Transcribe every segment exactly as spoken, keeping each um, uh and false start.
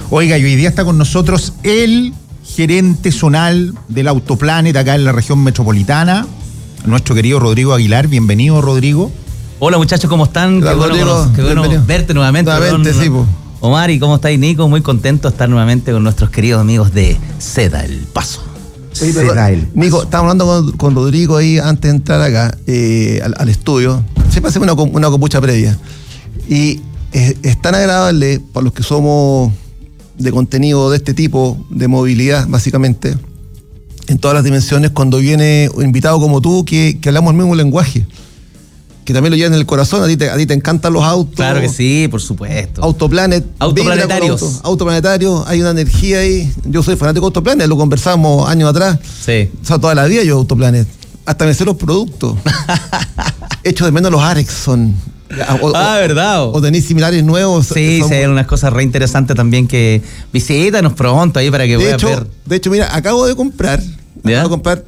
Oiga, y hoy día está con nosotros el gerente zonal del Autoplanet acá en la región metropolitana, nuestro querido Rodrigo Aguilar. Bienvenido, Rodrigo. Hola, muchachos, ¿cómo están? Hola, qué bueno, Rodrigo, qué bueno verte nuevamente. Nuevamente, don, sí, po. Omar, ¿y cómo estáis, Nico? Muy contento de estar nuevamente con nuestros queridos amigos de Seda El Paso. Oye, pero, Nico, estábamos hablando con, con Rodrigo ahí antes de entrar acá eh, al, al estudio. Siempre hacemos una, una copucha previa. Y es, es tan agradable para los que somos de contenido de este tipo, de movilidad, básicamente, en todas las dimensiones, cuando viene un invitado como tú, que, que hablamos el mismo lenguaje, que también lo llevan en el corazón. A ti te, a ti te encantan los autos. Claro que sí, por supuesto. Autoplanet. Autoplanetarios. Auto, autoplanetarios. Hay una energía ahí. Yo soy fanático de Autoplanet, lo conversamos años atrás. Sí. O sea, toda la vida yo Autoplanet. Hasta me sé los productos. Echo de menos los Arexon. O, ah, o, ¿verdad? O tenéis similares nuevos. Sí, sí, hay unas cosas re interesantes también que visítanos pronto ahí para que de puedas hecho, ver. De hecho, mira, acabo de comprar. ¿Ya? Acabo de comprar.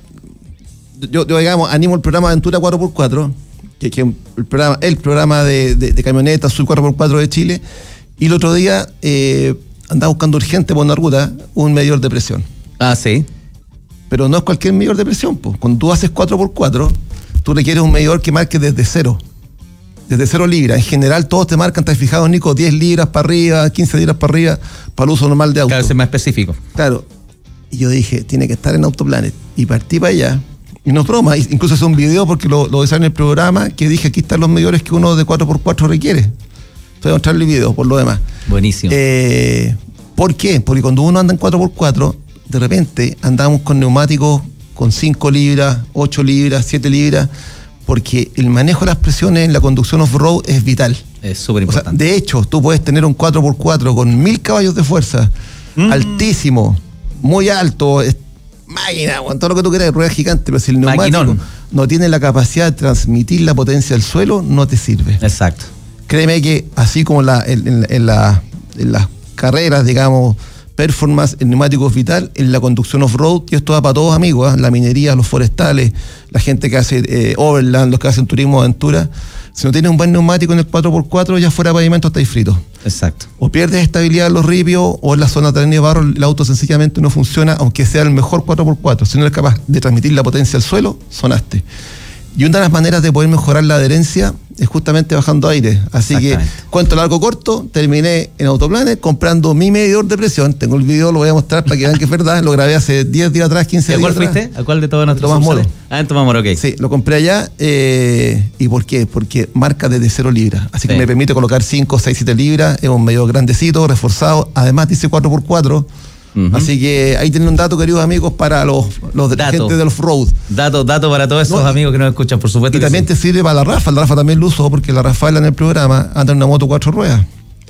Yo, yo digamos, animo el programa Aventura cuatro por cuatro. Que, que el programa, el programa de, de, de camionetas Sub cuatro por cuatro de Chile, y el otro día eh, andaba buscando urgente por una ruta un medidor de presión. Ah, sí. Pero no es cualquier medidor de presión, pues. Cuando tú haces cuatro por cuatro, tú requieres un medidor que marque desde cero. Desde cero libras. En general todos te marcan, ¿estás fijado, Nico? diez libras para arriba, quince libras para arriba, para el uso normal de auto. Claro, es más específico. Claro. Y yo dije, tiene que estar en Autoplanet. Y partí para allá. Y no es broma, incluso es un video porque lo, lo decía en el programa, que dije, aquí están los medidores que uno de cuatro por cuatro requiere. Voy a mostrarle el video por lo demás. Buenísimo. Eh, ¿Por qué? Porque cuando uno anda en cuatro por cuatro, de repente andamos con neumáticos con cinco libras, ocho libras, siete libras, porque el manejo de las presiones en la conducción off-road es vital. Es súper importante. O sea, de hecho, tú puedes tener un cuatro por cuatro con mil caballos de fuerza, mm. altísimo, muy alto, máquina, todo lo que tú quieras, rueda gigante, pero si el neumático Maquinón. no tiene la capacidad de transmitir la potencia al suelo, no te sirve. Exacto. Créeme que así como la, en, en, en, la, en las carreras, digamos, performance, el neumático es vital, en la conducción off-road, y esto va para todos amigos, ¿eh? La minería, los forestales, la gente que hace eh, overland, los que hacen turismo de aventura. Si no tienes un buen neumático en el cuatro por cuatro, ya fuera de pavimento estáis fritos. Exacto. O pierdes estabilidad en los ripios, o en la zona de arena y barro, el auto sencillamente no funciona, aunque sea el mejor cuatro por cuatro. Si no eres capaz de transmitir la potencia al suelo, sonaste. Y una de las maneras de poder mejorar la adherencia es justamente bajando aire. Así que, cuento largo corto, terminé en Autoplanet comprando mi medidor de presión. Tengo el video, lo voy a mostrar para que vean que es verdad. Lo grabé hace diez días atrás, quince días atrás. ¿A cuál fuiste? ¿A cuál de todos nuestros Tomás Moro. Ah, en Tomás Moro, ok. Sí, lo compré allá. Eh, ¿Y por qué? Porque marca desde cero libras. Así que sí, me permite colocar cinco, seis, siete libras. Es un medidor grandecito, reforzado. Además dice cuatro por cuatro. Uh-huh. Así que ahí tienen un dato, queridos amigos, para los, los de la gente del off-road. Dato, dato para todos esos no, amigos que nos escuchan, por supuesto. Y también sí. te sirve para la Rafa. La Rafa también lo uso porque la Rafaela en el programa anda en una moto cuatro ruedas.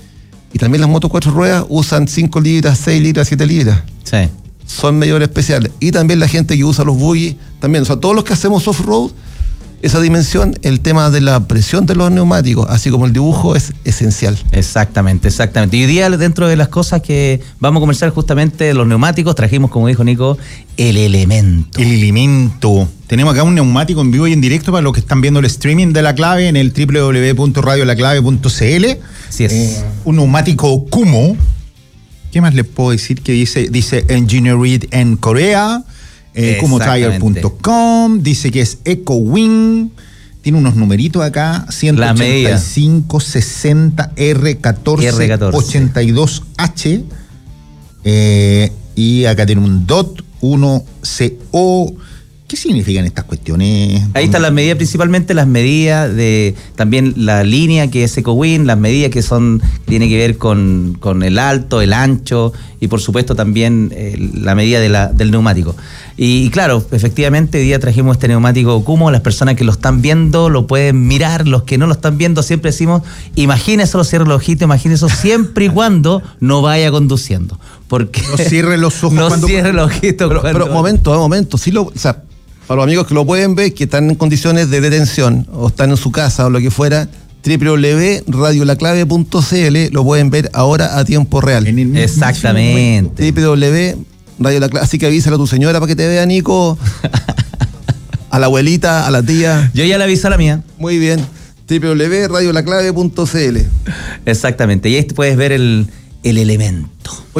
Y también las motos cuatro ruedas usan cinco libras, seis libras, siete libras. Sí. Son medidores especiales. Y también la gente que usa los buggy, también. O sea, todos los que hacemos off-road, esa dimensión, el tema de la presión de los neumáticos, así como el dibujo, es esencial. Exactamente, exactamente. Y hoy día, dentro de las cosas que vamos a conversar justamente de los neumáticos, trajimos, como dijo Nico, el elemento. El elemento. Tenemos acá un neumático en vivo y en directo para los que están viendo el streaming de La Clave en el doble u doble u doble u punto radio la clave punto c l. Así es. Eh, un neumático Kumho. ¿Qué más les puedo decir? Que dice, dice Engineered en Corea. Eh, Kumho Tire punto com, dice que es EcoWing, tiene unos numeritos acá, ciento ochenta y cinco sesenta R catorce ochenta y dos H, eh, y acá tiene un D O T uno C O. ¿Qué significan estas cuestiones? Ahí están las medidas, principalmente las medidas de también la línea que es EcoWing, las medidas que son tiene que ver con, con el alto, el ancho y por supuesto también eh, la medida de la, del neumático. Y, y claro, efectivamente hoy día trajimos este neumático Kumho. Las personas que lo están viendo lo pueden mirar, los que no lo están viendo siempre decimos, imagínense, cierre los ojitos, imagínense siempre y cuando no vaya conduciendo. Porque no cierre los ojos. No cuando... cierre los ojitos. Pero, pero momento, momento, sí lo, o sea, para los amigos que lo pueden ver, que están en condiciones de detención o están en su casa o lo que fuera, doble u doble u doble u punto radio la clave punto c l lo pueden ver ahora a tiempo real. Exactamente. doble u doble u doble u Radio La Clave. Así que avísale a tu señora para que te vea, Nico. A la abuelita, a la tía. Yo ya le aviso a la mía. Muy bien. doble u doble u doble u punto radio la clave punto c l. Exactamente. Y ahí puedes ver el, el elemento.